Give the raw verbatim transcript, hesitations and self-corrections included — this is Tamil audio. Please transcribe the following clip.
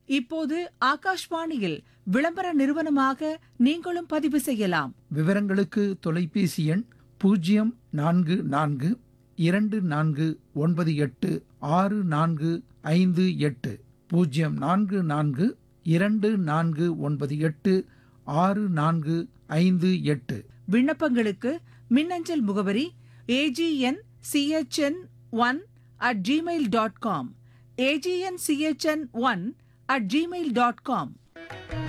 இப்போது ஆகாஷ்வாணியில் விளம்பர நிறுவனமாக நீங்களும் பதிவு செய்யலாம். விவரங்களுக்கு தொலைபேசி எண் பூஜ்ஜியம் நான்கு நான்கு இரண்டு நான்கு ஒன்பது எட்டு ஆறு நான்கு ஐந்து எட்டு பூஜ்ஜியம் நான்கு நான்கு இரண்டு நான்கு ஒன்பது எட்டு ஆறு நான்கு ஐந்து எட்டு. விண்ணப்பங்களுக்கு மின்னஞ்சல் முகவரி AGN CHN one at Gmail dot com AGN CHN one at Gmail dot com.